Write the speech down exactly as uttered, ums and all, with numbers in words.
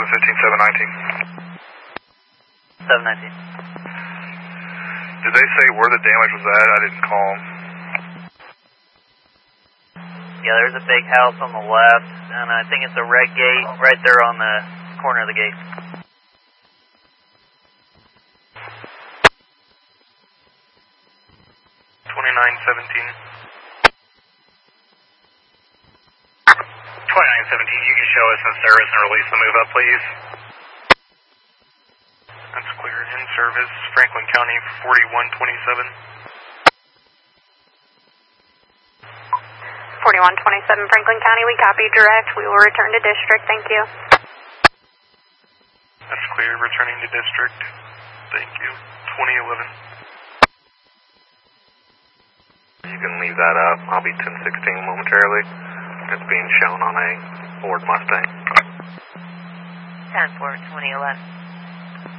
seven fifteen, seven nineteen. seven nineteen. Did they say where the damage was at? I didn't call them. Yeah, there's a big house on the left, and I think it's a red gate right there on the corner of the gate. twenty-nine seventeen. twenty-nine seventeen, you can show us in service and release the move up, please. That's clear. In service, Franklin County, forty-one twenty-seven. forty-one twenty-seven Franklin County, we copy direct. We will return to district. Thank you. That's clear. Returning to district. Thank you. twenty eleven. You can leave that up. I'll be ten sixteen momentarily. It's being shown on a Ford Mustang. ten four, twenty eleven.